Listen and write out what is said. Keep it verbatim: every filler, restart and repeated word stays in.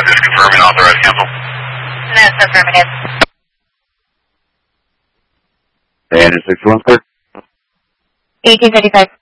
just confirming authorized cancel. That's affirmative. And six one, clear. eighteen fifty-five.